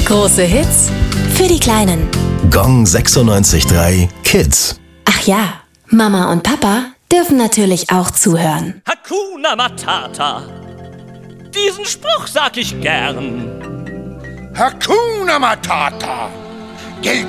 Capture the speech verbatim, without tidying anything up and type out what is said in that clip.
Große Hits für die Kleinen. Gong sechsundneunzig Komma drei Kids. Ach ja, Mama und Papa dürfen natürlich auch zuhören. Hakuna Matata. Diesen Spruch sag ich gern. Hakuna Matata. Geld